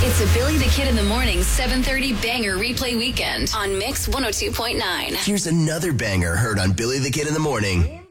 It's a Billy the Kid in the Morning 7:30 banger replay weekend on Mix 102.9. Here's another banger heard on Billy the Kid in the Morning.